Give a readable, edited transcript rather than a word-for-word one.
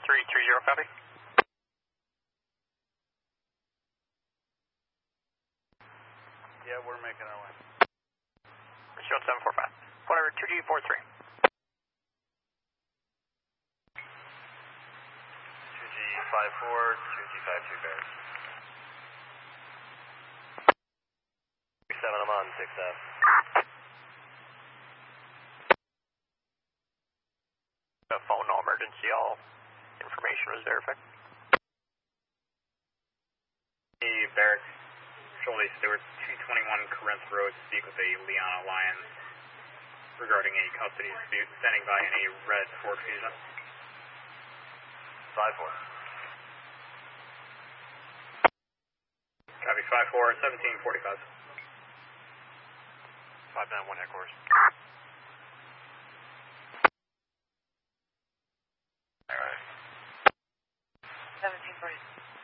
330, copy. Yeah, we're making our way. Shield 745. Whatever, 2G43. 2G54, 2G52 bears. 7, I'm on 6F. The phone, no emergency, all information was verified. Hey, Barracks, Charlie Stewart, 221 Corinth Road, speak with a Liana Lyons regarding a custody dispute, standing by in a red Ford Fusion. 5-4. Copy, 5-4, 1745. 591 headquarters. Alright. 1740.